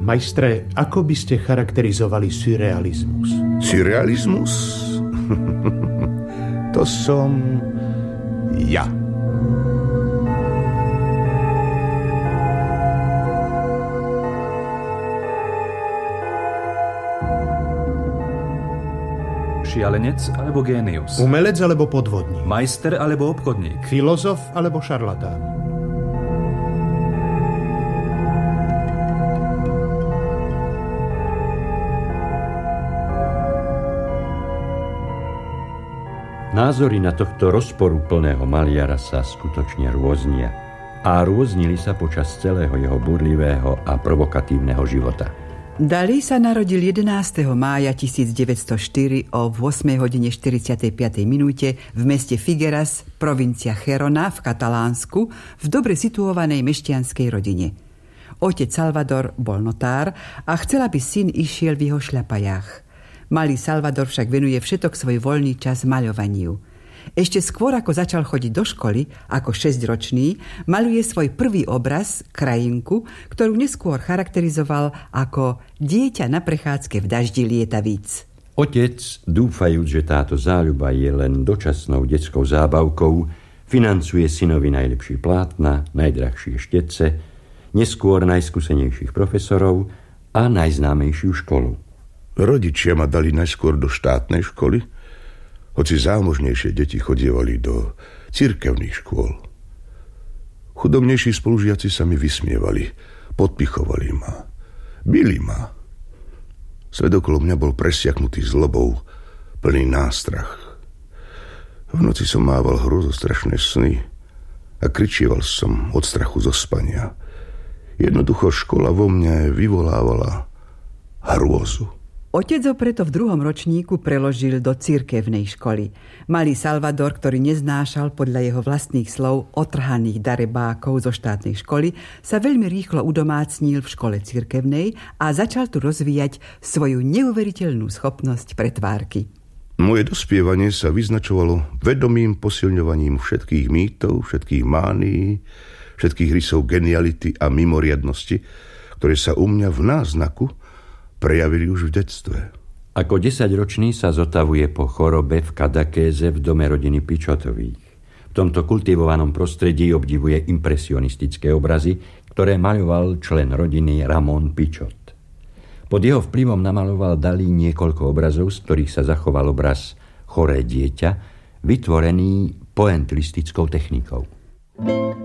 Majstre, ako by ste charakterizovali surrealizmus? Surrealizmus? To som ja. Šialenec alebo génius? Umelec alebo podvodník? Majster alebo obchodník? Filozof alebo šarlatán? Názory na tohto rozporuplného maliara sa skutočne rôznia a rôznili sa počas celého jeho burlivého a provokatívneho života. Dalí sa narodil 11. mája 1904 o 8:45 v meste Figueras, provincia Gerona v Katalánsku, v dobre situovanej mešťanskej rodine. Otec Salvador bol notár a chcel, aby syn išiel v jeho šľapajách. Malý Salvador však venuje všetok svoj voľný čas maľovaniu. Ešte skôr, ako začal chodiť do školy, ako 6-ročný, maľuje svoj prvý obraz, krajinku, ktorú neskôr charakterizoval ako dieťa na prechádzke v daždi lieta víc. Otec, dúfajúc, že táto záľuba je len dočasnou detskou zábavkou, financuje synovi najlepšie plátna, najdrahšie štetce, neskôr najskúsenejších profesorov a najznámejšiu školu. Rodičia ma dali najskôr do štátnej školy, hoci zámožnejšie deti chodievali do cirkevných škôl. Chudobnejší spolužiaci sa mi vysmievali, podpichovali ma, bili ma. Svet okolo mňa bol presiaknutý zlobou, plný nástrach. V noci som mával hrozostrašné sny a kričieval som od strachu zo spania. Jednoducho škola vo mne vyvolávala hrôzu. Otec ho preto v 2. ročníku preložil do cirkevnej školy. Malý Salvador, ktorý neznášal podľa jeho vlastných slov otrhaných darebákov zo štátnej školy, sa veľmi rýchlo udomácnil v škole cirkevnej a začal tu rozvíjať svoju neuveriteľnú schopnosť pretvárky. Moje dospievanie sa vyznačovalo vedomým posilňovaním všetkých mýtov, všetkých mánií, všetkých rysov geniality a mimoriadnosti, ktoré sa u mňa v náznaku prejavili už v detstve. Ako 10-ročný sa zotavuje po chorobe v Cadaquése v dome rodiny Pichotových. V tomto kultivovanom prostredí obdivuje impresionistické obrazy, ktoré maľoval člen rodiny Ramón Pichot. Pod jeho vplyvom namaloval Dalí niekoľko obrazov, z ktorých sa zachoval obraz Choré dieťa, vytvorený pointillistickou technikou.